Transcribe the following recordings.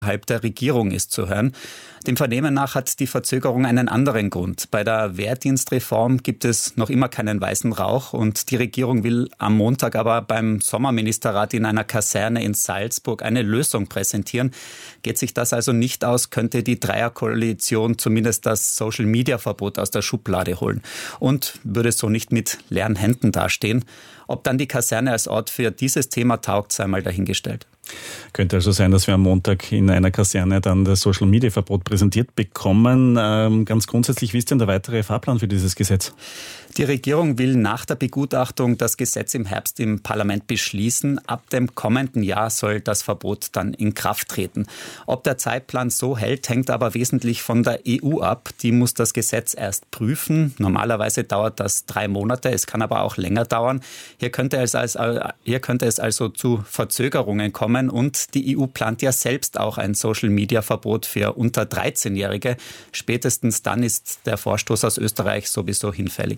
innerhalb der Regierung ist zu hören. Dem Vernehmen nach hat die Verzögerung einen anderen Grund. Bei der Wehrdienstreform gibt es noch immer keinen weißen Rauch und die Regierung will am Montag aber beim Sommerministerrat in einer Kaserne in Salzburg eine Lösung präsentieren. Geht sich das also nicht aus, könnte die Dreierkoalition zumindest das Social-Media-Verbot aus der Schublade holen und würde so nicht mit leeren Händen dastehen. Ob dann die Kaserne als Ort für dieses Thema taugt, sei mal dahingestellt. Könnte also sein, dass wir am Montag in einer Kaserne dann das Social-Media-Verbot präsentiert bekommen. Ganz grundsätzlich, wie ist denn der weitere Fahrplan für dieses Gesetz? Die Regierung will nach der Begutachtung das Gesetz im Herbst im Parlament beschließen. Ab dem kommenden Jahr soll das Verbot dann in Kraft treten. Ob der Zeitplan so hält, hängt aber wesentlich von der EU ab. Die muss das Gesetz erst prüfen. Normalerweise dauert das 3 Monate, es kann aber auch länger dauern. Hier könnte es also zu Verzögerungen kommen und die EU plant ja selbst auch ein Social-Media-Verbot für unter 13-Jährige. Spätestens dann ist der Vorstoß aus Österreich sowieso hinfällig.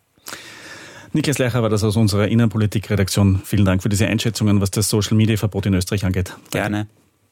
Niklas Leicher war das aus unserer Innenpolitik-Redaktion. Vielen Dank für diese Einschätzungen, was das Social-Media-Verbot in Österreich angeht. Gerne.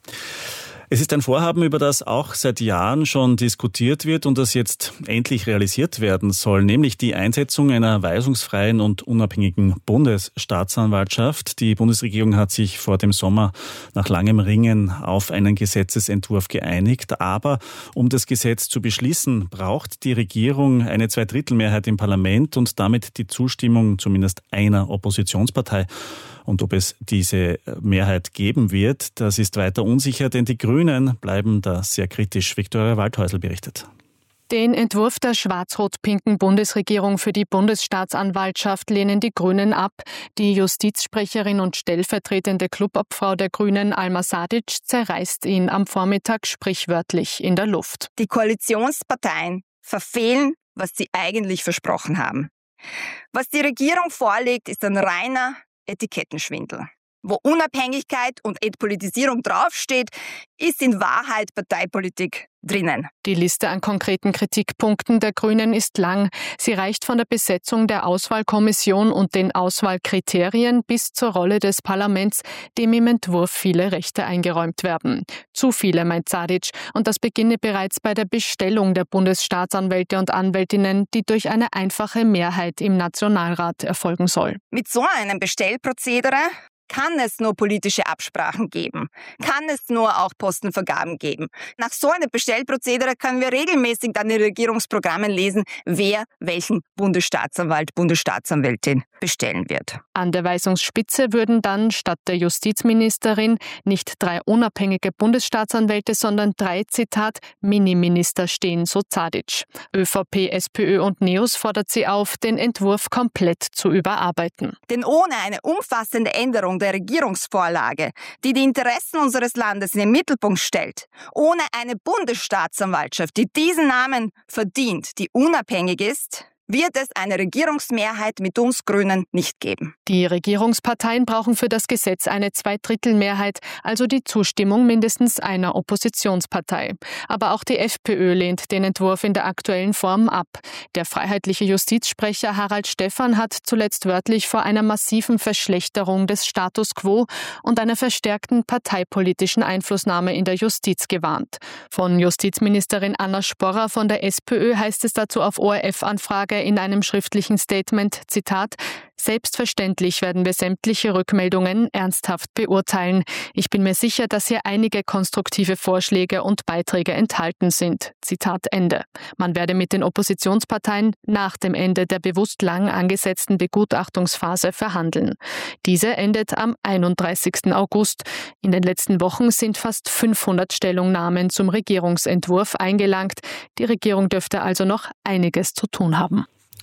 Es ist ein Vorhaben, über das auch seit Jahren schon diskutiert wird und das jetzt endlich realisiert werden soll, nämlich die Einsetzung einer weisungsfreien und unabhängigen Bundesstaatsanwaltschaft. Die Bundesregierung hat sich vor dem Sommer nach langem Ringen auf einen Gesetzesentwurf geeinigt. Aber um das Gesetz zu beschließen, braucht die Regierung eine Zweidrittelmehrheit im Parlament und damit die Zustimmung zumindest einer Oppositionspartei. Und ob es diese Mehrheit geben wird, das ist weiter unsicher, denn die Grünen bleiben da sehr kritisch. Viktoria Waldhäusl berichtet. Den Entwurf der schwarz-rot-pinken Bundesregierung für die Bundesstaatsanwaltschaft lehnen die Grünen ab. Die Justizsprecherin und stellvertretende Clubobfrau der Grünen, Alma Sadic, zerreißt ihn am Vormittag sprichwörtlich in der Luft. Die Koalitionsparteien verfehlen, was sie eigentlich versprochen haben. Was die Regierung vorlegt, ist ein reiner Etikettenschwindel. Wo Unabhängigkeit und Entpolitisierung draufsteht, ist in Wahrheit Parteipolitik drinnen. Die Liste an konkreten Kritikpunkten der Grünen ist lang. Sie reicht von der Besetzung der Auswahlkommission und den Auswahlkriterien bis zur Rolle des Parlaments, dem im Entwurf viele Rechte eingeräumt werden. Zu viele, meint Sadic, und das beginne bereits bei der Bestellung der Bundesstaatsanwälte und Anwältinnen, die durch eine einfache Mehrheit im Nationalrat erfolgen soll. Mit so einem Bestellprozedere kann es nur politische Absprachen geben, kann es nur auch Postenvergaben geben. Nach so einem Bestellprozedere können wir regelmäßig dann in Regierungsprogrammen lesen, wer welchen Bundesstaatsanwalt, Bundesstaatsanwältin bestellen wird. An der Weisungsspitze würden dann statt der Justizministerin nicht 3 unabhängige Bundesstaatsanwälte, sondern 3, Zitat, Miniminister stehen, so Sadic. ÖVP, SPÖ und NEOS fordert sie auf, den Entwurf komplett zu überarbeiten. Denn ohne eine umfassende Änderung der Regierungsvorlage, die die Interessen unseres Landes in den Mittelpunkt stellt, ohne eine Bundesstaatsanwaltschaft, die diesen Namen verdient, die unabhängig ist, wird es eine Regierungsmehrheit mit uns Grünen nicht geben. Die Regierungsparteien brauchen für das Gesetz eine Zweidrittelmehrheit, also die Zustimmung mindestens einer Oppositionspartei. Aber auch die FPÖ lehnt den Entwurf in der aktuellen Form ab. Der freiheitliche Justizsprecher Harald Stephan hat zuletzt wörtlich vor einer massiven Verschlechterung des Status quo und einer verstärkten parteipolitischen Einflussnahme in der Justiz gewarnt. Von Justizministerin Anna Sporrer von der SPÖ heißt es dazu auf ORF-Anfrage in einem schriftlichen Statement, Zitat, selbstverständlich werden wir sämtliche Rückmeldungen ernsthaft beurteilen. Ich bin mir sicher, dass hier einige konstruktive Vorschläge und Beiträge enthalten sind. Zitat Ende. Man werde mit den Oppositionsparteien nach dem Ende der bewusst lang angesetzten Begutachtungsphase verhandeln. Diese endet am 31. August. In den letzten Wochen sind fast 500 Stellungnahmen zum Regierungsentwurf eingelangt. Die Regierung dürfte also noch einiges zu tun haben.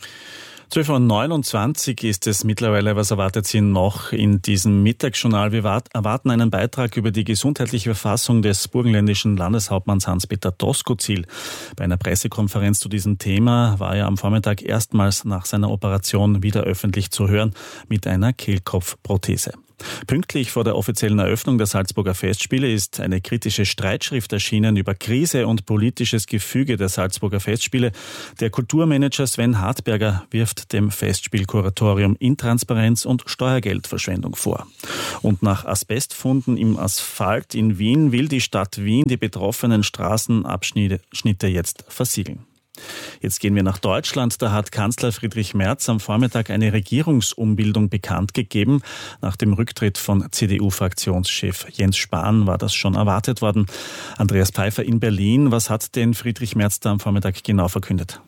12.29 Uhr ist es mittlerweile. Was erwartet Sie noch in diesem Mittagsjournal? Wir erwarten einen Beitrag über die gesundheitliche Verfassung des burgenländischen Landeshauptmanns Hans-Peter Doskozil. Bei einer Pressekonferenz zu diesem Thema war er am Vormittag erstmals nach seiner Operation wieder öffentlich zu hören mit einer Kehlkopfprothese. Pünktlich vor der offiziellen Eröffnung der Salzburger Festspiele ist eine kritische Streitschrift erschienen über Krise und politisches Gefüge der Salzburger Festspiele. Der Kulturmanager Sven Hartberger wirft dem Festspielkuratorium Intransparenz und Steuergeldverschwendung vor. Und nach Asbestfunden im Asphalt in Wien will die Stadt Wien die betroffenen Straßenabschnitte jetzt versiegeln. Jetzt gehen wir nach Deutschland. Da hat Kanzler Friedrich Merz am Vormittag eine Regierungsumbildung bekannt gegeben. Nach dem Rücktritt von CDU-Fraktionschef Jens Spahn war das schon erwartet worden. Andreas Pfeiffer in Berlin. Was hat denn Friedrich Merz da am Vormittag genau verkündet?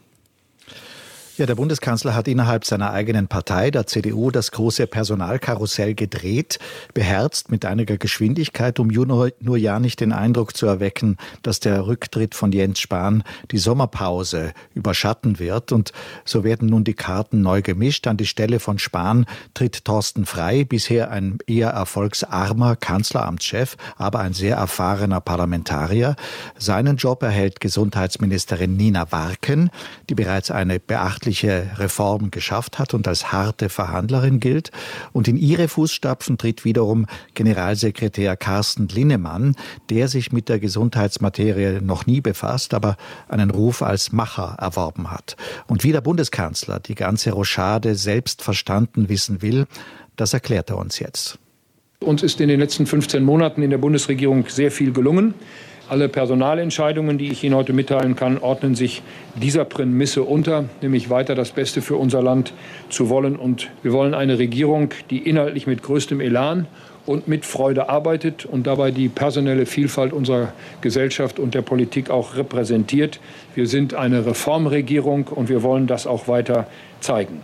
Ja, der Bundeskanzler hat innerhalb seiner eigenen Partei, der CDU, das große Personalkarussell gedreht, beherzt mit einiger Geschwindigkeit, um nur ja nicht den Eindruck zu erwecken, dass der Rücktritt von Jens Spahn die Sommerpause überschatten wird. Und so werden nun die Karten neu gemischt. An die Stelle von Spahn tritt Thorsten Frey, bisher ein eher erfolgsarmer Kanzleramtschef, aber ein sehr erfahrener Parlamentarier. Seinen Job erhält Gesundheitsministerin Nina Warken, die bereits eine beachtliche Reform geschafft hat und als harte Verhandlerin gilt. Und in ihre Fußstapfen tritt wiederum Generalsekretär Carsten Linnemann, der sich mit der Gesundheitsmaterie noch nie befasst, aber einen Ruf als Macher erworben hat. Und wie der Bundeskanzler die ganze Rochade selbst verstanden wissen will, das erklärt er uns jetzt. Uns ist in den letzten 15 Monaten in der Bundesregierung sehr viel gelungen. Alle Personalentscheidungen, die ich Ihnen heute mitteilen kann, ordnen sich dieser Prämisse unter, nämlich weiter das Beste für unser Land zu wollen. Und wir wollen eine Regierung, die inhaltlich mit größtem Elan und mit Freude arbeitet und dabei die personelle Vielfalt unserer Gesellschaft und der Politik auch repräsentiert. Wir sind eine Reformregierung und wir wollen das auch weiter zeigen.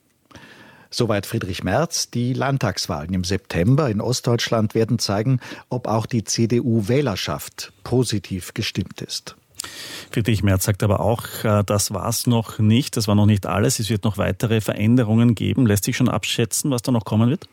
Soweit Friedrich Merz. Die Landtagswahlen im September in Ostdeutschland werden zeigen, ob auch die CDU-Wählerschaft positiv gestimmt ist. Friedrich Merz sagt aber auch, das war's noch nicht, das war noch nicht alles. Es wird noch weitere Veränderungen geben. Lässt sich schon abschätzen, was da noch kommen wird?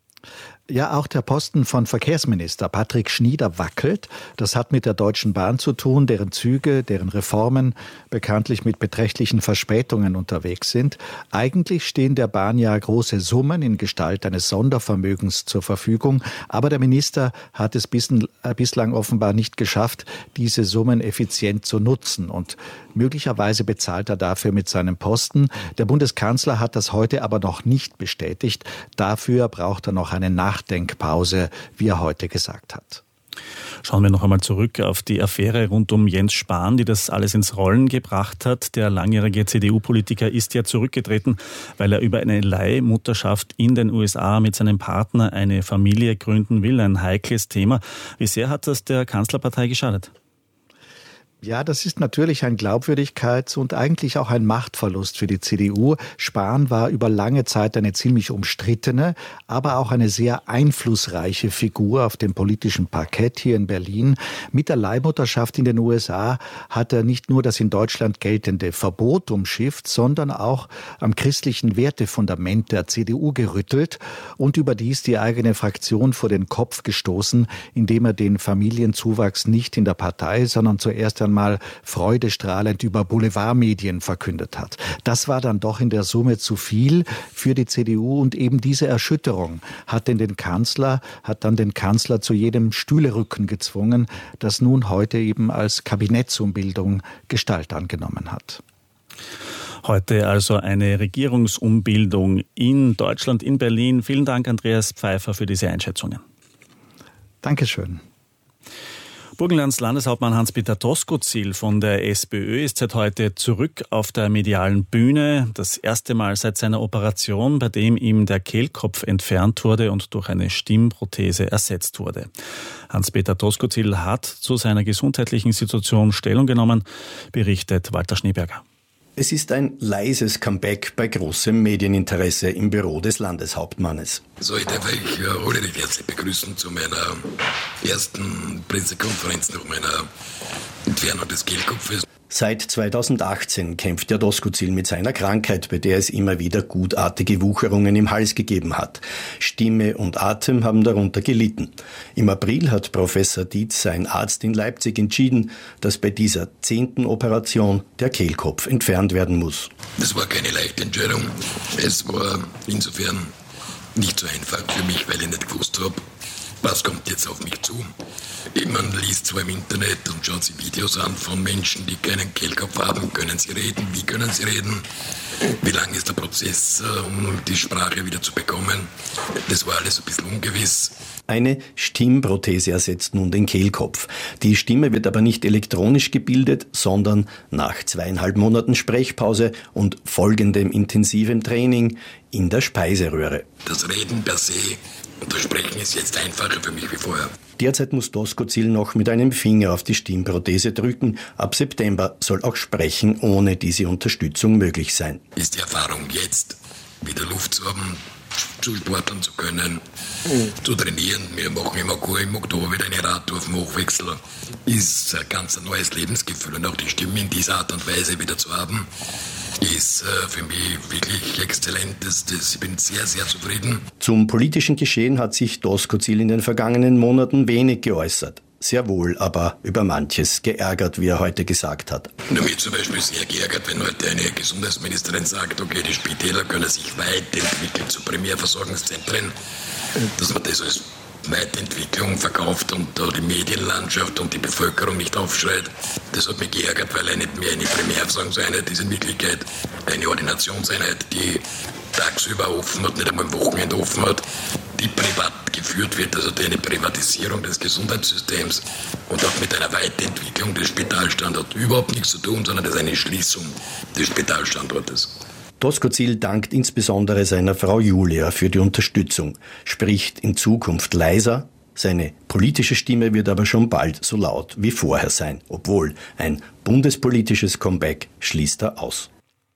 Ja, auch der Posten von Verkehrsminister Patrick Schnieder wackelt. Das hat mit der Deutschen Bahn zu tun, deren Züge, deren Reformen bekanntlich mit beträchtlichen Verspätungen unterwegs sind. Eigentlich stehen der Bahn ja große Summen in Gestalt eines Sondervermögens zur Verfügung. Aber der Minister hat es bislang offenbar nicht geschafft, diese Summen effizient zu nutzen. Und möglicherweise bezahlt er dafür mit seinem Posten. Der Bundeskanzler hat das heute aber noch nicht bestätigt. Dafür braucht er noch eine Nachdenkpause, wie er heute gesagt hat. Schauen wir noch einmal zurück auf die Affäre rund um Jens Spahn, die das alles ins Rollen gebracht hat. Der langjährige CDU-Politiker ist ja zurückgetreten, weil er über eine Leihmutterschaft in den USA mit seinem Partner eine Familie gründen will. Ein heikles Thema. Wie sehr hat das der Kanzlerpartei geschadet? Ja, das ist natürlich ein Glaubwürdigkeits- und eigentlich auch ein Machtverlust für die CDU. Spahn war über lange Zeit eine ziemlich umstrittene, aber auch eine sehr einflussreiche Figur auf dem politischen Parkett hier in Berlin. Mit der Leihmutterschaft in den USA hat er nicht nur das in Deutschland geltende Verbot umschifft, sondern auch am christlichen Wertefundament der CDU gerüttelt und überdies die eigene Fraktion vor den Kopf gestoßen, indem er den Familienzuwachs nicht in der Partei, sondern zuerst einmal freudestrahlend über Boulevardmedien verkündet hat. Das war dann doch in der Summe zu viel für die CDU und eben diese Erschütterung hat dann den Kanzler zu jedem Stühlerücken gezwungen, das nun heute eben als Kabinettsumbildung Gestalt angenommen hat. Heute also eine Regierungsumbildung in Deutschland, in Berlin. Vielen Dank, Andreas Pfeiffer, für diese Einschätzungen. Dankeschön. Burgenlands Landeshauptmann Hans-Peter Doskozil von der SPÖ ist seit heute zurück auf der medialen Bühne. Das erste Mal seit seiner Operation, bei dem ihm der Kehlkopf entfernt wurde und durch eine Stimmprothese ersetzt wurde. Hans-Peter Doskozil hat zu seiner gesundheitlichen Situation Stellung genommen, berichtet Walter Schneeberger. Es ist ein leises Comeback bei großem Medieninteresse im Büro des Landeshauptmannes. So, ich darf euch alle recht herzlich begrüßen zu meiner ersten Pressekonferenz nach meiner Entfernung des Kehlkopfes. Seit 2018 kämpft der Doskozil mit seiner Krankheit, bei der es immer wieder gutartige Wucherungen im Hals gegeben hat. Stimme und Atem haben darunter gelitten. Im April hat Professor Dietz, ein Arzt in Leipzig, entschieden, dass bei dieser 10. Operation der Kehlkopf entfernt werden muss. Das war keine leichte Entscheidung. Es war insofern nicht so einfach für mich, weil ich nicht gewusst habe, was kommt jetzt auf mich zu. Man liest zwar im Internet und schaut sich Videos an von Menschen, die keinen Kehlkopf haben. Können sie reden? Wie können sie reden? Wie lang ist der Prozess, um die Sprache wieder zu bekommen? Das war alles ein bisschen ungewiss. Eine Stimmprothese ersetzt nun den Kehlkopf. Die Stimme wird aber nicht elektronisch gebildet, sondern nach 2,5 Monaten Sprechpause und folgendem intensivem Training in der Speiseröhre. Das Reden per se und das Sprechen ist jetzt einfacher für mich wie vorher. Derzeit muss Doskozil noch mit einem Finger auf die Stimmprothese drücken. Ab September soll auch Sprechen ohne diese Unterstützung möglich sein. Ist die Erfahrung jetzt, wieder Luft zu haben, zu sporteln zu können, zu trainieren. Wir machen im Oktober wieder eine Radtour auf dem Hochwechsel. Ist ein ganz neues Lebensgefühl und auch die Stimme in dieser Art und Weise wieder zu haben, ist für mich wirklich exzellent. Ich bin sehr, sehr zufrieden. Zum politischen Geschehen hat sich Doskozil in den vergangenen Monaten wenig geäußert. Sehr wohl, aber über manches geärgert, wie er heute gesagt hat. Nur mich zum Beispiel sehr geärgert, wenn heute eine Gesundheitsministerin sagt, okay, die Spitäler können sich weiterentwickeln zu Primärversorgungszentren, dass man das als Weiterentwicklung verkauft und da die Medienlandschaft und die Bevölkerung nicht aufschreit. Das hat mich geärgert, weil nicht mehr eine Primärversorgungseinheit ist in Wirklichkeit eine Ordinationseinheit, die tagsüber offen hat, nicht einmal am Wochenende offen hat, die privat geführt wird, also eine Privatisierung des Gesundheitssystems und auch mit einer Weiterentwicklung des Spitalstandorts überhaupt nichts zu tun, sondern das ist eine Schließung des Spitalstandortes. Doskozil dankt insbesondere seiner Frau Julia für die Unterstützung, spricht in Zukunft leiser, seine politische Stimme wird aber schon bald so laut wie vorher sein, obwohl ein bundespolitisches Comeback schließt er aus.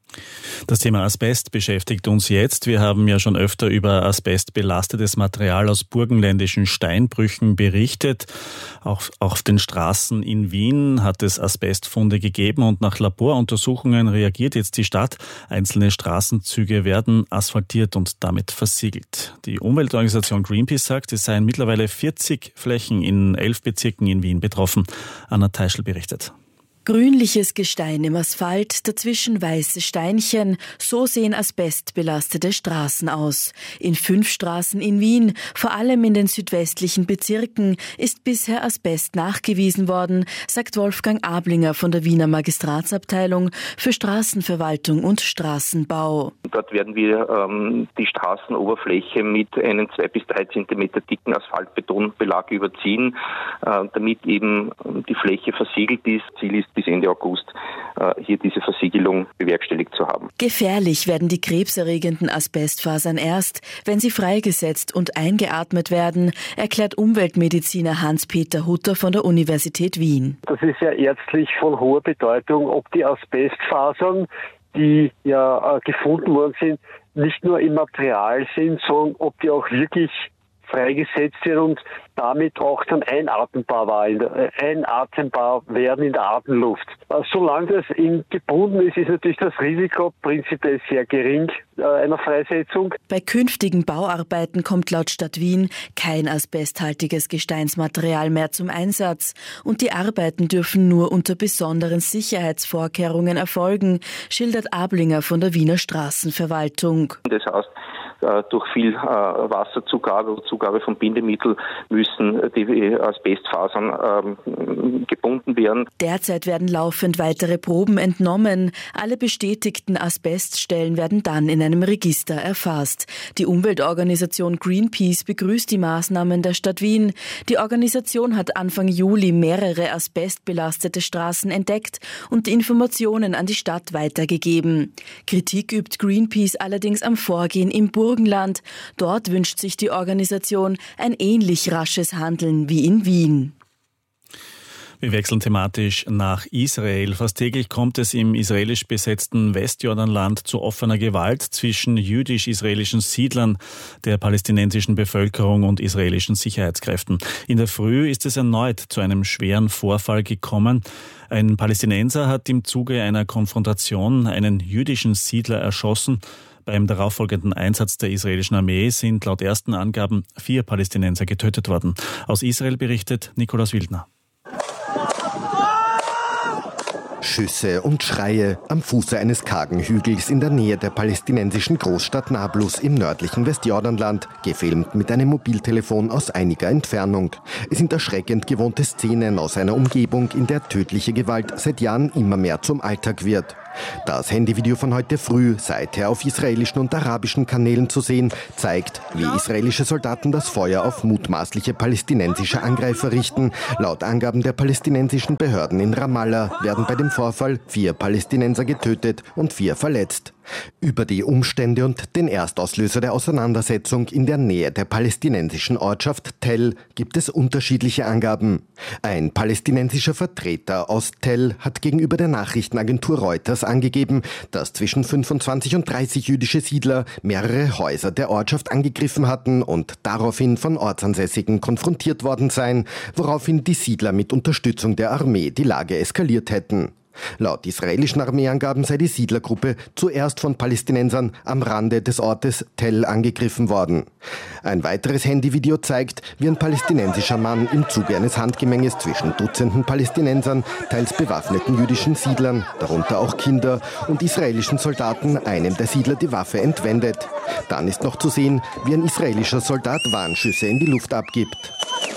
Das Thema Asbest beschäftigt uns jetzt. Wir haben ja schon öfter über asbestbelastetes Material aus burgenländischen Steinbrüchen berichtet. Auch auf den Straßen in Wien hat es Asbestfunde gegeben und nach Laboruntersuchungen reagiert jetzt die Stadt. Einzelne Straßenzüge werden asphaltiert und damit versiegelt. Die Umweltorganisation Greenpeace sagt, es seien mittlerweile 40 Flächen in 11 Bezirken in Wien betroffen. Anna Teischl berichtet. Grünliches Gestein im Asphalt, dazwischen weiße Steinchen, so sehen asbestbelastete Straßen aus. In 5 Straßen in Wien, vor allem in den südwestlichen Bezirken, ist bisher Asbest nachgewiesen worden, sagt Wolfgang Ablinger von der Wiener Magistratsabteilung für Straßenverwaltung und Straßenbau. Dort werden wir die Straßenoberfläche mit einem 2 bis 3 Zentimeter dicken Asphaltbetonbelag überziehen, damit eben die Fläche versiegelt ist. Ziel ist, bis Ende August hier diese Versiegelung bewerkstelligt zu haben. Gefährlich werden die krebserregenden Asbestfasern erst, wenn sie freigesetzt und eingeatmet werden, erklärt Umweltmediziner Hans-Peter Hutter von der Universität Wien. Das ist ja ärztlich von hoher Bedeutung, ob die Asbestfasern, die ja gefunden worden sind, nicht nur im Material sind, sondern ob die auch wirklich freigesetzt wird und damit auch dann einatmbar werden in der Atemluft. Solange das gebunden ist, ist natürlich das Risiko prinzipiell sehr gering einer Freisetzung. Bei künftigen Bauarbeiten kommt laut Stadt Wien kein asbesthaltiges Gesteinsmaterial mehr zum Einsatz und die Arbeiten dürfen nur unter besonderen Sicherheitsvorkehrungen erfolgen, schildert Ablinger von der Wiener Straßenverwaltung. Das heißt, durch viel Wasserzugabe oder Zugabe von Bindemittel müssen die Asbestfasern gebunden werden. Derzeit werden laufend weitere Proben entnommen. Alle bestätigten Asbeststellen werden dann in einem Register erfasst. Die Umweltorganisation Greenpeace begrüßt die Maßnahmen der Stadt Wien. Die Organisation hat Anfang Juli mehrere asbestbelastete Straßen entdeckt und Informationen an die Stadt weitergegeben. Kritik übt Greenpeace allerdings am Vorgehen im Burgenland. Dort wünscht sich die Organisation ein ähnlich rasches Handeln wie in Wien. Wir wechseln thematisch nach Israel. Fast täglich kommt es im israelisch besetzten Westjordanland zu offener Gewalt zwischen jüdisch-israelischen Siedlern, der palästinensischen Bevölkerung und israelischen Sicherheitskräften. In der Früh ist es erneut zu einem schweren Vorfall gekommen. Ein Palästinenser hat im Zuge einer Konfrontation einen jüdischen Siedler erschossen. Beim darauffolgenden Einsatz der israelischen Armee sind laut ersten Angaben 4 Palästinenser getötet worden. Aus Israel berichtet Nikolaus Wildner. Schüsse und Schreie am Fuße eines kargen Hügels in der Nähe der palästinensischen Großstadt Nablus im nördlichen Westjordanland, gefilmt mit einem Mobiltelefon aus einiger Entfernung. Es sind erschreckend gewohnte Szenen aus einer Umgebung, in der tödliche Gewalt seit Jahren immer mehr zum Alltag wird. Das Handyvideo von heute früh, seither auf israelischen und arabischen Kanälen zu sehen, zeigt, wie israelische Soldaten das Feuer auf mutmaßliche palästinensische Angreifer richten. Laut Angaben der palästinensischen Behörden in Ramallah werden bei dem Vorfall 4 Palästinenser getötet und 4 verletzt. Über die Umstände und den Erstauslöser der Auseinandersetzung in der Nähe der palästinensischen Ortschaft Tell gibt es unterschiedliche Angaben. Ein palästinensischer Vertreter aus Tell hat gegenüber der Nachrichtenagentur Reuters angegeben, dass zwischen 25 und 30 jüdische Siedler mehrere Häuser der Ortschaft angegriffen hatten und daraufhin von Ortsansässigen konfrontiert worden seien, woraufhin die Siedler mit Unterstützung der Armee die Lage eskaliert hätten. Laut israelischen Armeeangaben sei die Siedlergruppe zuerst von Palästinensern am Rande des Ortes Tell angegriffen worden. Ein weiteres Handyvideo zeigt, wie ein palästinensischer Mann im Zuge eines Handgemenges zwischen Dutzenden Palästinensern, teils bewaffneten jüdischen Siedlern, darunter auch Kinder, und israelischen Soldaten einem der Siedler die Waffe entwendet. Dann ist noch zu sehen, wie ein israelischer Soldat Warnschüsse in die Luft abgibt.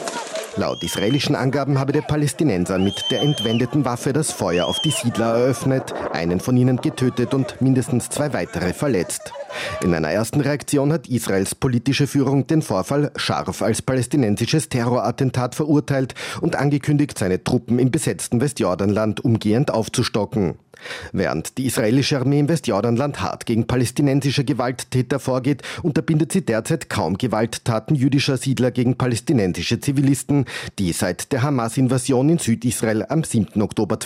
Laut israelischen Angaben habe der Palästinenser mit der entwendeten Waffe das Feuer auf die Siedler eröffnet, einen von ihnen getötet und mindestens 2 weitere verletzt. In einer ersten Reaktion hat Israels politische Führung den Vorfall scharf als palästinensisches Terrorattentat verurteilt und angekündigt, seine Truppen im besetzten Westjordanland umgehend aufzustocken. Während die israelische Armee im Westjordanland hart gegen palästinensische Gewalttäter vorgeht, unterbindet sie derzeit kaum Gewalttaten jüdischer Siedler gegen palästinensische Zivilisten, die seit der Hamas-Invasion in Südisrael am 7. Oktober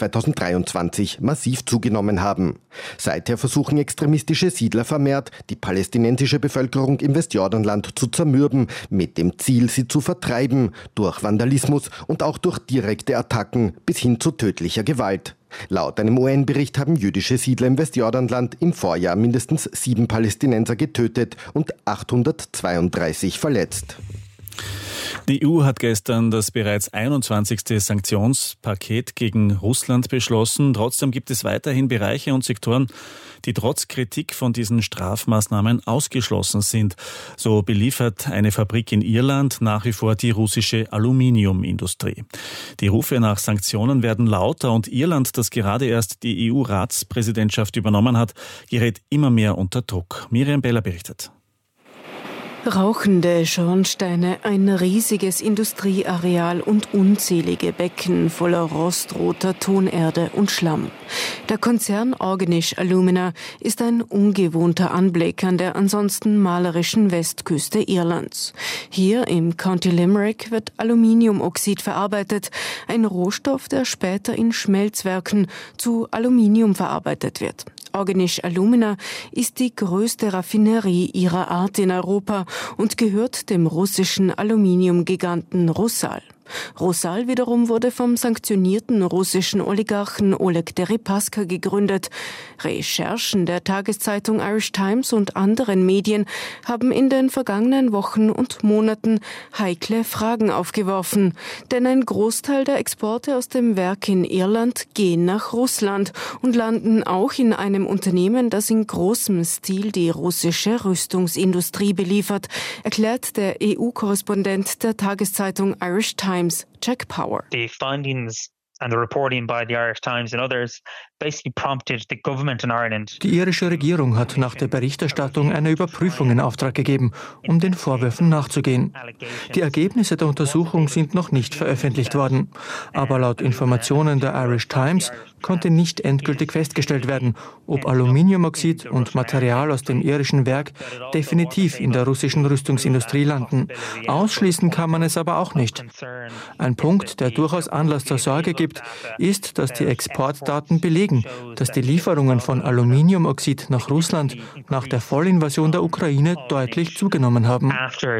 2023 massiv zugenommen haben. Seither versuchen extremistische Siedler vermehrt, die palästinensische Bevölkerung im Westjordanland zu zermürben, mit dem Ziel, sie zu vertreiben, durch Vandalismus und auch durch direkte Attacken bis hin zu tödlicher Gewalt. Laut einem UN-Bericht haben jüdische Siedler im Westjordanland im Vorjahr mindestens 7 Palästinenser getötet und 832 verletzt. Die EU hat gestern das bereits 21. Sanktionspaket gegen Russland beschlossen. Trotzdem gibt es weiterhin Bereiche und Sektoren, die trotz Kritik von diesen Strafmaßnahmen ausgeschlossen sind. So beliefert eine Fabrik in Irland nach wie vor die russische Aluminiumindustrie. Die Rufe nach Sanktionen werden lauter und Irland, das gerade erst die EU-Ratspräsidentschaft übernommen hat, gerät immer mehr unter Druck. Miriam Beller berichtet. Rauchende Schornsteine, ein riesiges Industrieareal und unzählige Becken voller rostroter Tonerde und Schlamm. Der Konzern Organish Alumina ist ein ungewohnter Anblick an der ansonsten malerischen Westküste Irlands. Hier im County Limerick wird Aluminiumoxid verarbeitet, ein Rohstoff, der später in Schmelzwerken zu Aluminium verarbeitet wird. Organish Alumina ist die größte Raffinerie ihrer Art in Europa und gehört dem russischen Aluminiumgiganten Rusal. Rusal wiederum wurde vom sanktionierten russischen Oligarchen Oleg Deripaska gegründet. Recherchen der Tageszeitung Irish Times und anderen Medien haben in den vergangenen Wochen und Monaten heikle Fragen aufgeworfen. Denn ein Großteil der Exporte aus dem Werk in Irland gehen nach Russland und landen auch in einem Unternehmen, das in großem Stil die russische Rüstungsindustrie beliefert, erklärt der EU-Korrespondent der Tageszeitung Irish Times, Jack Power. The findings and the reporting by the Irish Times and others basically prompted the government in Ireland. Die irische Regierung hat nach der Berichterstattung eine Überprüfung in Auftrag gegeben, um den Vorwürfen nachzugehen. Die Ergebnisse der Untersuchung sind noch nicht veröffentlicht worden. Aber laut Informationen der Irish Times konnte nicht endgültig festgestellt werden, ob Aluminiumoxid und Material aus dem irischen Werk definitiv in der russischen Rüstungsindustrie landen. Ausschließen kann man es aber auch nicht. Ein Punkt, der durchaus Anlass zur Sorge gibt, ist, dass die Exportdaten belegen, dass die Lieferungen von Aluminiumoxid nach Russland nach der Vollinvasion der Ukraine deutlich zugenommen haben.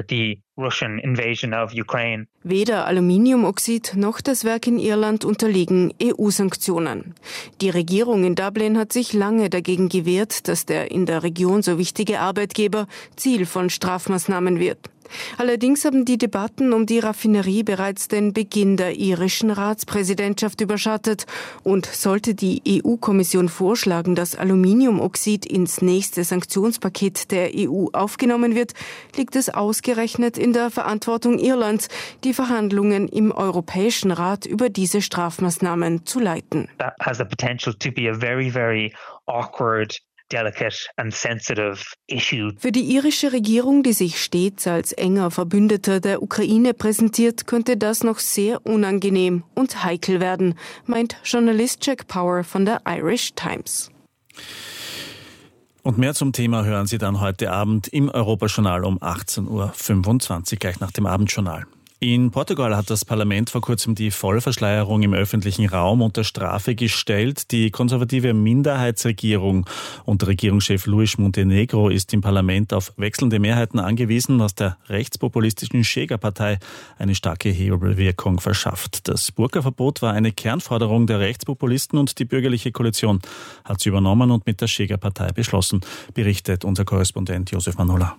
Weder Aluminiumoxid noch das Werk in Irland unterliegen EU-Sanktionen. Die Regierung in Dublin hat sich lange dagegen gewehrt, dass der in der Region so wichtige Arbeitgeber Ziel von Strafmaßnahmen wird. Allerdings haben die Debatten um die Raffinerie bereits den Beginn der irischen Ratspräsidentschaft überschattet. Und sollte die EU-Kommission vorschlagen, dass Aluminiumoxid ins nächste Sanktionspaket der EU aufgenommen wird, liegt es ausgerechnet in der Verantwortung Irlands, die Verhandlungen im Europäischen Rat über diese Strafmaßnahmen zu leiten. That has the potential to be a very, very awkward, delicate and sensitive issue. Für die irische Regierung, die sich stets als enger Verbündeter der Ukraine präsentiert, könnte das noch sehr unangenehm und heikel werden, meint Journalist Jack Power von der Irish Times. Und mehr zum Thema hören Sie dann heute Abend im Europajournal um 18.25 Uhr, gleich nach dem Abendjournal. In Portugal hat das Parlament vor kurzem die Vollverschleierung im öffentlichen Raum unter Strafe gestellt. Die konservative Minderheitsregierung unter Regierungschef Luís Montenegro ist im Parlament auf wechselnde Mehrheiten angewiesen, was der rechtspopulistischen Chega-Partei eine starke Hebelwirkung verschafft. Das Burka-Verbot war eine Kernforderung der Rechtspopulisten und die bürgerliche Koalition hat sie übernommen und mit der Chega-Partei beschlossen, berichtet unser Korrespondent Josef Manola.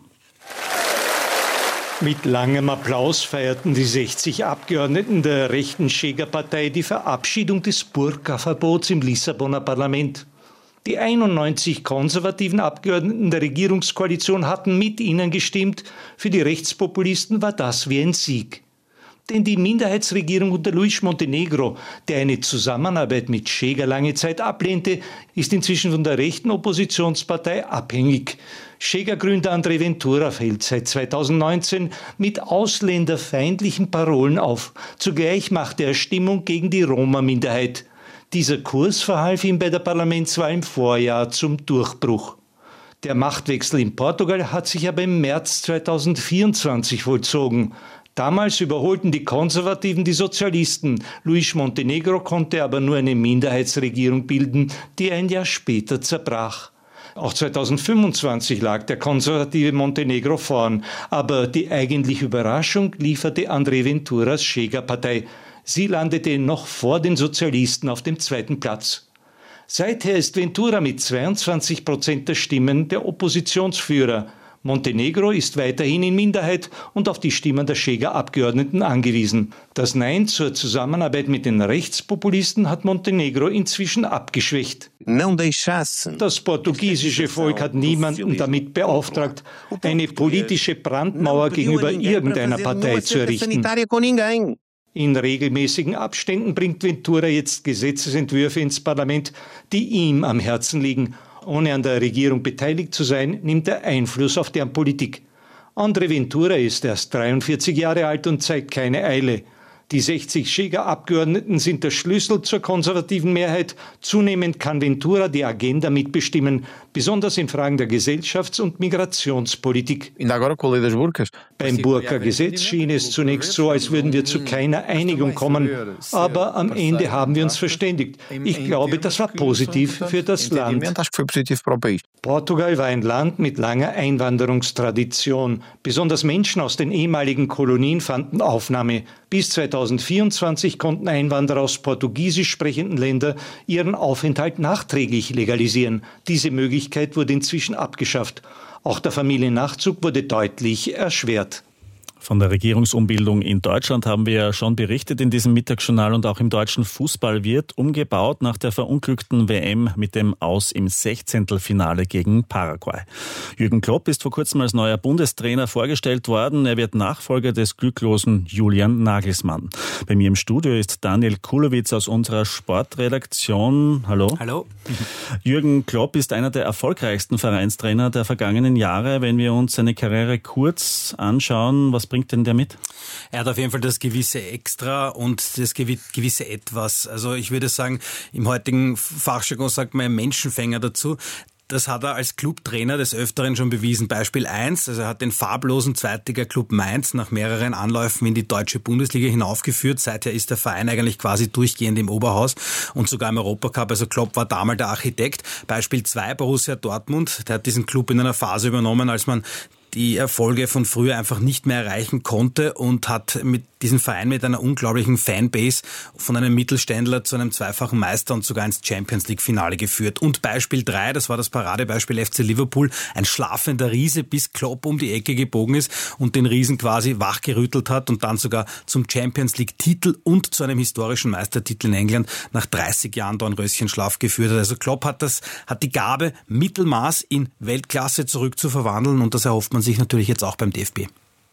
Mit langem Applaus feierten die 60 Abgeordneten der rechten Chega-Partei die Verabschiedung des Burka-Verbots im Lissabonner Parlament. Die 91 konservativen Abgeordneten der Regierungskoalition hatten mit ihnen gestimmt. Für die Rechtspopulisten war das wie ein Sieg. Denn die Minderheitsregierung unter Luís Montenegro, der eine Zusammenarbeit mit Chega lange Zeit ablehnte, ist inzwischen von der rechten Oppositionspartei abhängig. Chega-Gründer André Ventura fällt seit 2019 mit ausländerfeindlichen Parolen auf. Zugleich machte er Stimmung gegen die Roma-Minderheit. Dieser Kurs verhalf ihm bei der Parlamentswahl im Vorjahr zum Durchbruch. Der Machtwechsel in Portugal hat sich aber im März 2024 vollzogen. Damals überholten die Konservativen die Sozialisten. Luís Montenegro konnte aber nur eine Minderheitsregierung bilden, die ein Jahr später zerbrach. Auch 2025 lag der konservative Montenegro vorn. Aber die eigentliche Überraschung lieferte André Venturas Chega-Partei. Sie landete noch vor den Sozialisten auf dem zweiten Platz. Seither ist Ventura mit 22% der Stimmen der Oppositionsführer. Montenegro ist weiterhin in Minderheit und auf die Stimmen der Chega-Abgeordneten angewiesen. Das Nein zur Zusammenarbeit mit den Rechtspopulisten hat Montenegro inzwischen abgeschwächt. Das portugiesische Volk hat niemanden damit beauftragt, eine politische Brandmauer gegenüber irgendeiner Partei zu errichten. In regelmäßigen Abständen bringt Ventura jetzt Gesetzesentwürfe ins Parlament, die ihm am Herzen liegen. Ohne an der Regierung beteiligt zu sein, nimmt er Einfluss auf deren Politik. André Ventura ist erst 43 Jahre alt und zeigt keine Eile. Die 60 Chega-Abgeordneten sind der Schlüssel zur konservativen Mehrheit. Zunehmend kann Ventura die Agenda mitbestimmen, besonders in Fragen der Gesellschafts- und Migrationspolitik. Beim Burka-Gesetz schien es zunächst so, als würden wir zu keiner Einigung kommen. Aber am Ende haben wir uns verständigt. Ich glaube, das war positiv für das Land. Portugal war ein Land mit langer Einwanderungstradition. Besonders Menschen aus den ehemaligen Kolonien fanden Aufnahme. Bis 2024 konnten Einwanderer aus portugiesisch sprechenden Ländern ihren Aufenthalt nachträglich legalisieren. Diese Möglichkeit wurde inzwischen abgeschafft. Auch der Familiennachzug wurde deutlich erschwert. Von der Regierungsumbildung in Deutschland haben wir ja schon berichtet in diesem Mittagsjournal und auch im deutschen Fußball wird umgebaut nach der verunglückten WM mit dem Aus im Sechzehntelfinale gegen Paraguay. Jürgen Klopp ist vor kurzem als neuer Bundestrainer vorgestellt worden. Er wird Nachfolger des glücklosen Julian Nagelsmann. Bei mir im Studio ist Daniel Kulowitz aus unserer Sportredaktion. Hallo. Hallo. Jürgen Klopp ist einer der erfolgreichsten Vereinstrainer der vergangenen Jahre. Wenn wir uns seine Karriere kurz anschauen, was bringt denn der mit? Er hat auf jeden Fall das gewisse Extra und das gewisse Etwas. Also ich würde sagen, im heutigen Fachjargon sagt man Menschenfänger dazu. Das hat er als Clubtrainer des Öfteren schon bewiesen. Beispiel 1, also er hat den farblosen Zweitliga-Club Mainz nach mehreren Anläufen in die deutsche Bundesliga hinaufgeführt. Seither ist der Verein eigentlich quasi durchgehend im Oberhaus und sogar im Europacup. Also Klopp war damals der Architekt. Beispiel 2, Borussia Dortmund. Der hat diesen Club in einer Phase übernommen, als man die Erfolge von früher einfach nicht mehr erreichen konnte und hat mit diesen Verein mit einer unglaublichen Fanbase von einem Mittelständler zu einem zweifachen Meister und sogar ins Champions-League-Finale geführt. Und Beispiel 3, das war das Paradebeispiel FC Liverpool, ein schlafender Riese, bis Klopp um die Ecke gebogen ist und den Riesen quasi wachgerüttelt hat und dann sogar zum Champions-League-Titel und zu einem historischen Meistertitel in England nach 30 Jahren Dornröschenschlaf geführt hat. Also Klopp hat die Gabe, Mittelmaß in Weltklasse zurückzuverwandeln und das erhofft man sich natürlich jetzt auch beim DFB.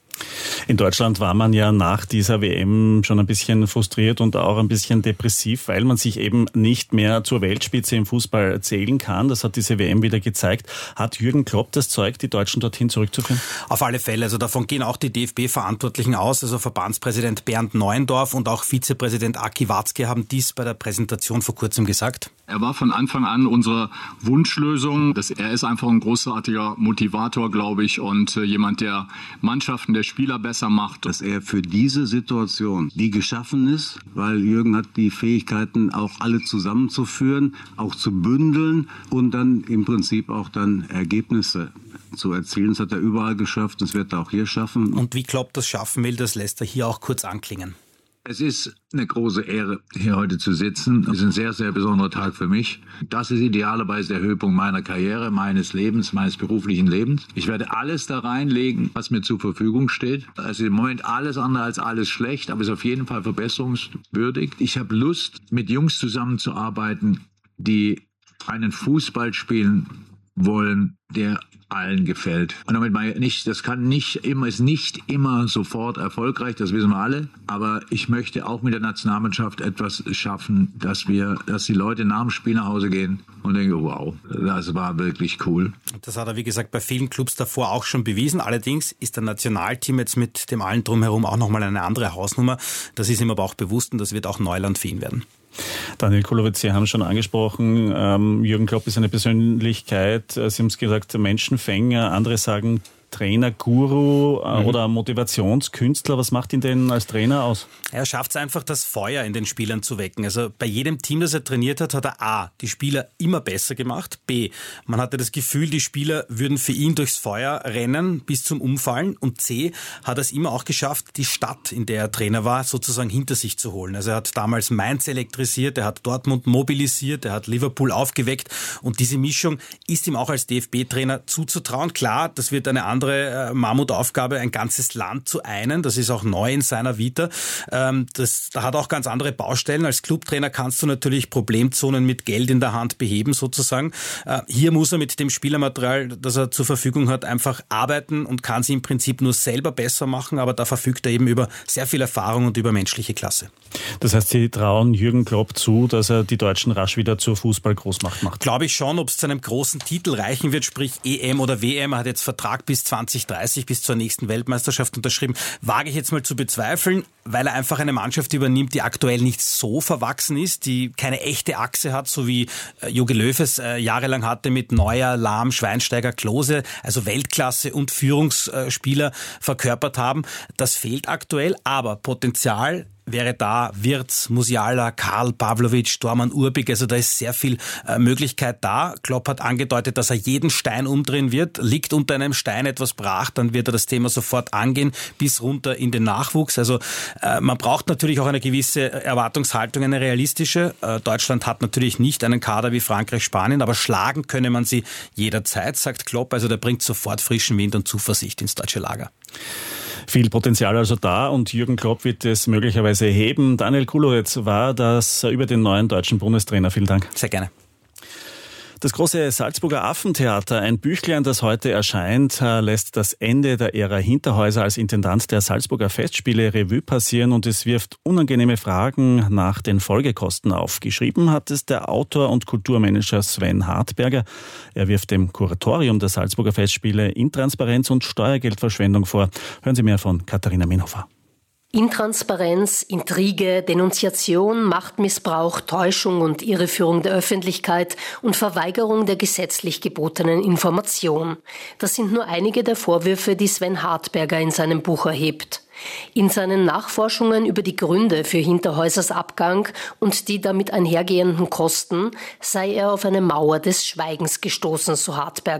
In Deutschland war man ja nach dieser WM schon ein bisschen frustriert und auch ein bisschen depressiv, weil man sich eben nicht mehr zur Weltspitze im Fußball zählen kann. Das hat diese WM wieder gezeigt. Hat Jürgen Klopp das Zeug, die Deutschen dorthin zurückzuführen? Auf alle Fälle. Also davon gehen auch die DFB-Verantwortlichen aus. Also Verbandspräsident Bernd Neuendorf und auch Vizepräsident Aki Watzke haben dies bei der Präsentation vor kurzem gesagt. Er war von Anfang an unsere Wunschlösung. Er ist einfach ein großartiger Motivator, glaube ich, und jemand, der Mannschaften, der Spieler besser macht. Dass er für diese Situation, die geschaffen ist, weil Jürgen hat die Fähigkeiten, auch alle zusammenzuführen, auch zu bündeln und dann im Prinzip auch dann Ergebnisse zu erzielen. Das hat er überall geschafft, das wird er auch hier schaffen. Und wie Klopp das schaffen will, das lässt er hier auch kurz anklingen. Es ist eine große Ehre, hier heute zu sitzen. Es ist ein sehr, sehr besonderer Tag für mich. Das ist idealerweise der Höhepunkt meiner Karriere, meines Lebens, meines beruflichen Lebens. Ich werde alles da reinlegen, was mir zur Verfügung steht. Also im Moment alles andere als alles schlecht, aber es ist auf jeden Fall verbesserungswürdig. Ich habe Lust, mit Jungs zusammenzuarbeiten, die einen Fußball spielen wollen, der allen gefällt. Und damit meine ich nicht, das ist nicht immer sofort erfolgreich, das wissen wir alle. Aber ich möchte auch mit der Nationalmannschaft etwas schaffen, dass die Leute nach dem Spiel nach Hause gehen und denken, wow, das war wirklich cool. Das hat er, wie gesagt, bei vielen Clubs davor auch schon bewiesen. Allerdings ist der Nationalteam jetzt mit dem allen drumherum auch nochmal eine andere Hausnummer. Das ist ihm aber auch bewusst und das wird auch Neuland für ihn werden. Daniel Kulowitz, Sie haben es schon angesprochen, Jürgen Klopp ist eine Persönlichkeit, Sie haben es gesagt, Menschenfänger, andere sagen Trainer, Guru oder Motivationskünstler. Was macht ihn denn als Trainer aus? Er schafft es einfach, das Feuer in den Spielern zu wecken. Also bei jedem Team, das er trainiert hat, hat er A, die Spieler immer besser gemacht. B, man hatte das Gefühl, die Spieler würden für ihn durchs Feuer rennen bis zum Umfallen. Und C, hat er es immer auch geschafft, die Stadt, in der er Trainer war, sozusagen hinter sich zu holen. Also er hat damals Mainz elektrisiert, er hat Dortmund mobilisiert, er hat Liverpool aufgeweckt. Und diese Mischung ist ihm auch als DFB-Trainer zuzutrauen. Klar, das wird eine andere Mammutaufgabe, ein ganzes Land zu einen. Das ist auch neu in seiner Vita. Da hat auch ganz andere Baustellen. Als Clubtrainer kannst du natürlich Problemzonen mit Geld in der Hand beheben, sozusagen. Hier muss er mit dem Spielermaterial, das er zur Verfügung hat, einfach arbeiten und kann sie im Prinzip nur selber besser machen. Aber da verfügt er eben über sehr viel Erfahrung und über menschliche Klasse. Das heißt, Sie trauen Jürgen Klopp zu, dass er die Deutschen rasch wieder zur Fußball-Großmacht macht? Glaube ich schon. Ob es zu einem großen Titel reichen wird, sprich EM oder WM, er hat jetzt Vertrag bis 2030, bis zur nächsten Weltmeisterschaft unterschrieben, wage ich jetzt mal zu bezweifeln, weil er einfach eine Mannschaft übernimmt, die aktuell nicht so verwachsen ist, die keine echte Achse hat, so wie Jogi Löw es jahrelang hatte mit Neuer, Lahm, Schweinsteiger, Klose, also Weltklasse und Führungsspieler verkörpert haben. Das fehlt aktuell, aber Potenzial wäre da, Wirtz, Musiala, Karl, Pavlovic, Dorman, Urbik, also da ist sehr viel Möglichkeit da. Klopp hat angedeutet, dass er jeden Stein umdrehen wird. Liegt unter einem Stein etwas brach, dann wird er das Thema sofort angehen, bis runter in den Nachwuchs. Also man braucht natürlich auch eine gewisse Erwartungshaltung, eine realistische. Deutschland hat natürlich nicht einen Kader wie Frankreich, Spanien, aber schlagen könne man sie jederzeit, sagt Klopp. Also der bringt sofort frischen Wind und Zuversicht ins deutsche Lager. Viel Potenzial also da und Jürgen Klopp wird es möglicherweise heben. Daniel Kulowitz war das über den neuen deutschen Bundestrainer. Vielen Dank. Sehr gerne. Das große Salzburger Affentheater, ein Büchlein, das heute erscheint, lässt das Ende der Ära Hinterhäuser als Intendant der Salzburger Festspiele Revue passieren und es wirft unangenehme Fragen nach den Folgekosten auf. Geschrieben hat es der Autor und Kulturmanager Sven Hartberger. Er wirft dem Kuratorium der Salzburger Festspiele Intransparenz und Steuergeldverschwendung vor. Hören Sie mehr von Katharina Menhofer. Intransparenz, Intrige, Denunziation, Machtmissbrauch, Täuschung und Irreführung der Öffentlichkeit und Verweigerung der gesetzlich gebotenen Information. Das sind nur einige der Vorwürfe, die Sven Hartberger in seinem Buch erhebt. In seinen Nachforschungen über die Gründe für Hinterhäusers Abgang und die damit einhergehenden Kosten sei er auf eine Mauer des Schweigens gestoßen, so Hartberger.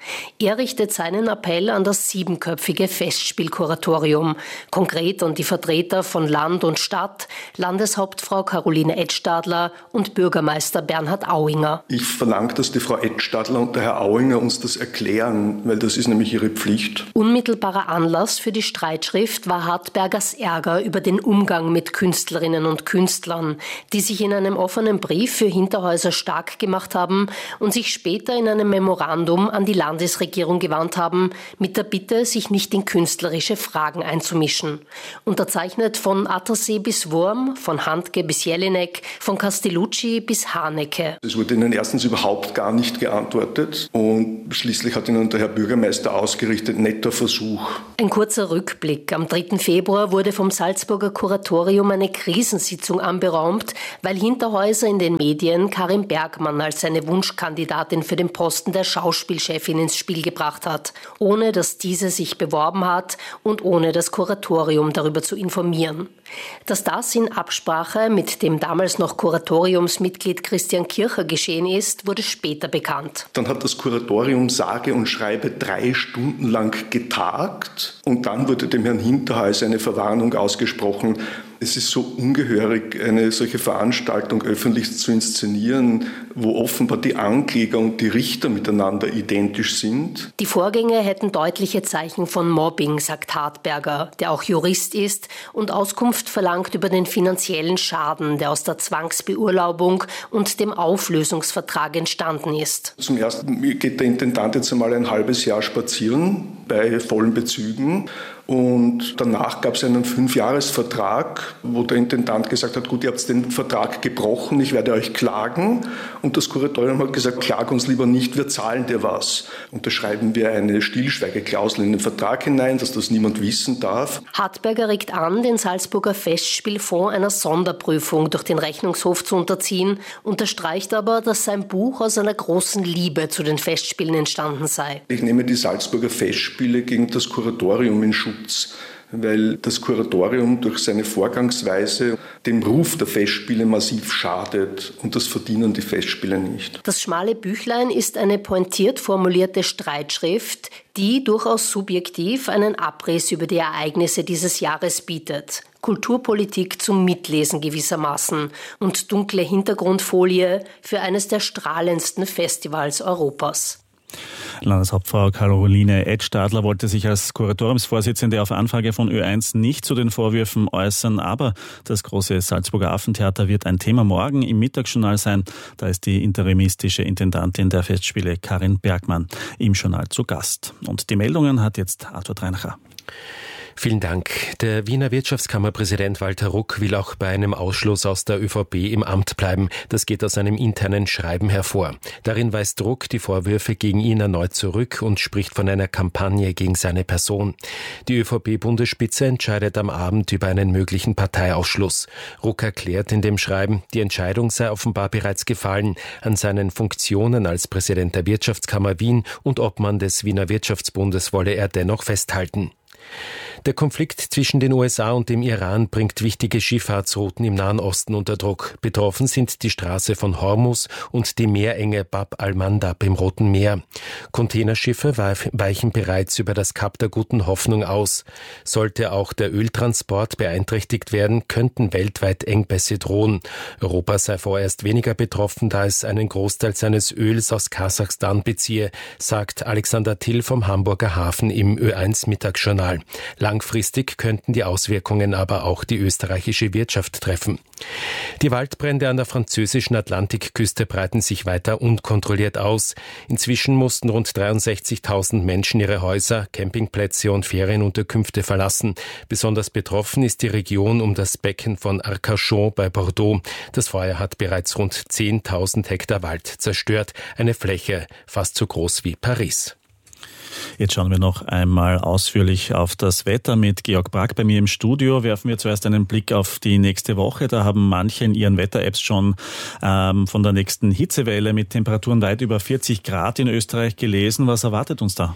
Er richtet seinen Appell an das 7-köpfige Festspielkuratorium, konkret an die Vertreter von Land und Stadt, Landeshauptfrau Caroline Edstadler und Bürgermeister Bernhard Auinger. Ich verlange, dass die Frau Edstadler und der Herr Auinger uns das erklären, weil das ist nämlich ihre Pflicht. Unmittelbarer Anlass für die Streitschrift war Hartbergers Ärger über den Umgang mit Künstlerinnen und Künstlern, die sich in einem offenen Brief für Hinterhäuser stark gemacht haben und sich später in einem Memorandum an die Landesregierung gewandt haben, mit der Bitte, sich nicht in künstlerische Fragen einzumischen. Unterzeichnet von Attersee bis Wurm, von Handke bis Jelinek, von Castellucci bis Haneke. Es wurde ihnen erstens überhaupt gar nicht geantwortet und schließlich hat ihnen der Herr Bürgermeister ausgerichtet, netter Versuch. Ein kurzer Rückblick. Am 3. Februar wurde vom Salzburger Kuratorium eine Krisensitzung anberaumt, weil Hinterhäuser in den Medien Karin Bergmann als seine Wunschkandidatin für den Posten der Schauspielchefin ins Spiel gebracht hat, ohne dass diese sich beworben hat und ohne das Kuratorium darüber zu informieren. Dass das in Absprache mit dem damals noch Kuratoriumsmitglied Christian Kircher geschehen ist, wurde später bekannt. Dann hat das Kuratorium sage und schreibe 3 Stunden lang getagt und dann wurde dem Herrn Hinterhäuser eine Verwarnung ausgesprochen. Es ist so ungehörig, eine solche Veranstaltung öffentlich zu inszenieren, wo offenbar die Ankläger und die Richter miteinander identisch sind. Die Vorgänge hätten deutliche Zeichen von Mobbing, sagt Hartberger, der auch Jurist ist und Auskunft verlangt über den finanziellen Schaden, der aus der Zwangsbeurlaubung und dem Auflösungsvertrag entstanden ist. Zum Ersten geht der Intendant jetzt einmal ein halbes Jahr spazieren bei vollen Bezügen. Und danach gab es einen 5-Jahres-Vertrag, wo der Intendant gesagt hat, gut, ihr habt den Vertrag gebrochen, ich werde euch klagen. Und das Kuratorium hat gesagt, klag uns lieber nicht, wir zahlen dir was. Und da schreiben wir eine Stillschweigeklausel in den Vertrag hinein, dass das niemand wissen darf. Hartberger regt an, den Salzburger Festspielfonds einer Sonderprüfung durch den Rechnungshof zu unterziehen, unterstreicht aber, dass sein Buch aus einer großen Liebe zu den Festspielen entstanden sei. Ich nehme die Salzburger Festspiele gegen das Kuratorium in Schutz, weil das Kuratorium durch seine Vorgangsweise dem Ruf der Festspiele massiv schadet und das verdienen die Festspiele nicht. Das schmale Büchlein ist eine pointiert formulierte Streitschrift, die durchaus subjektiv einen Abriss über die Ereignisse dieses Jahres bietet. Kulturpolitik zum Mitlesen gewissermaßen und dunkle Hintergrundfolie für eines der strahlendsten Festivals Europas. Landeshauptfrau Caroline Edstadler wollte sich als Kuratoriumsvorsitzende auf Anfrage von Ö1 nicht zu den Vorwürfen äußern, aber das große Salzburger Affentheater wird ein Thema morgen im Mittagsjournal sein. Da ist die interimistische Intendantin der Festspiele Karin Bergmann im Journal zu Gast. Und die Meldungen hat jetzt Arthur Treinacher. Vielen Dank. Der Wiener Wirtschaftskammerpräsident Walter Ruck will auch bei einem Ausschluss aus der ÖVP im Amt bleiben. Das geht aus einem internen Schreiben hervor. Darin weist Ruck die Vorwürfe gegen ihn erneut zurück und spricht von einer Kampagne gegen seine Person. Die ÖVP-Bundesspitze entscheidet am Abend über einen möglichen Parteiausschluss. Ruck erklärt in dem Schreiben, die Entscheidung sei offenbar bereits gefallen. An seinen Funktionen als Präsident der Wirtschaftskammer Wien und Obmann des Wiener Wirtschaftsbundes wolle er dennoch festhalten. Der Konflikt zwischen den USA und dem Iran bringt wichtige Schifffahrtsrouten im Nahen Osten unter Druck. Betroffen sind die Straße von Hormuz und die Meerenge Bab al-Mandab im Roten Meer. Containerschiffe weichen bereits über das Kap der Guten Hoffnung aus. Sollte auch der Öltransport beeinträchtigt werden, könnten weltweit Engpässe drohen. Europa sei vorerst weniger betroffen, da es einen Großteil seines Öls aus Kasachstan beziehe, sagt Alexander Till vom Hamburger Hafen im Ö1 Mittagsjournal. Langfristig könnten die Auswirkungen aber auch die österreichische Wirtschaft treffen. Die Waldbrände an der französischen Atlantikküste breiten sich weiter unkontrolliert aus. Inzwischen mussten rund 63.000 Menschen ihre Häuser, Campingplätze und Ferienunterkünfte verlassen. Besonders betroffen ist die Region um das Becken von Arcachon bei Bordeaux. Das Feuer hat bereits rund 10.000 Hektar Wald zerstört, eine Fläche fast so groß wie Paris. Jetzt schauen wir noch einmal ausführlich auf das Wetter mit Georg Brack bei mir im Studio. Werfen wir zuerst einen Blick auf die nächste Woche. Da haben manche in ihren Wetter-Apps schon von der nächsten Hitzewelle mit Temperaturen weit über 40 Grad in Österreich gelesen. Was erwartet uns da?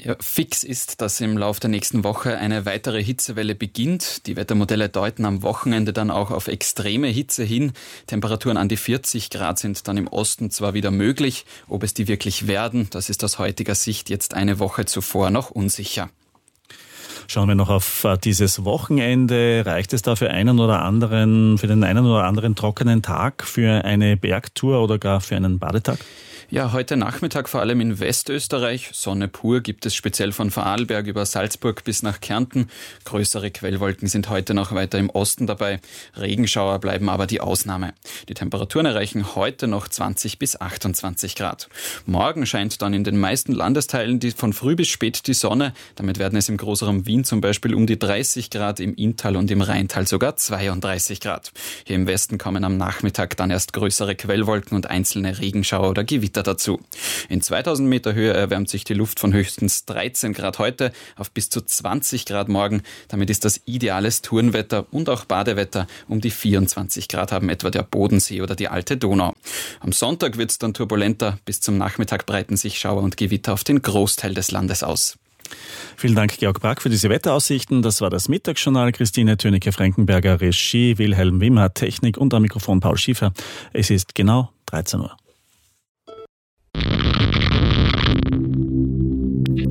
Ja, fix ist, dass im Laufe der nächsten Woche eine weitere Hitzewelle beginnt. Die Wettermodelle deuten am Wochenende dann auch auf extreme Hitze hin. Temperaturen an die 40 Grad sind dann im Osten zwar wieder möglich. Ob es die wirklich werden, das ist aus heutiger Sicht jetzt eine Woche zuvor noch unsicher. Schauen wir noch auf dieses Wochenende. Reicht es da für den einen oder anderen trockenen Tag, für eine Bergtour oder gar für einen Badetag? Ja, heute Nachmittag vor allem in Westösterreich. Sonne pur gibt es speziell von Vorarlberg über Salzburg bis nach Kärnten. Größere Quellwolken sind heute noch weiter im Osten dabei. Regenschauer bleiben aber die Ausnahme. Die Temperaturen erreichen heute noch 20 bis 28 Grad. Morgen scheint dann in den meisten Landesteilen von früh bis spät die Sonne. Damit werden es im Großraum Wien zum Beispiel um die 30 Grad, im Inntal und im Rheintal sogar 32 Grad. Hier im Westen kommen am Nachmittag dann erst größere Quellwolken und einzelne Regenschauer oder Gewitter dazu. In 2000 Meter Höhe erwärmt sich die Luft von höchstens 13 Grad heute auf bis zu 20 Grad morgen. Damit ist das ideales Tourenwetter und auch Badewetter. Um die 24 Grad haben etwa der Bodensee oder die alte Donau. Am Sonntag wird es dann turbulenter. Bis zum Nachmittag breiten sich Schauer und Gewitter auf den Großteil des Landes aus. Vielen Dank, Georg Brack, für diese Wetteraussichten. Das war das Mittagsjournal. Christine Tönecke-Frankenberger, Regie, Wilhelm Wimmer, Technik und am Mikrofon Paul Schiefer. Es ist genau 13 Uhr.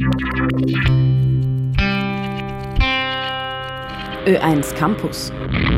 Ö1 Campus.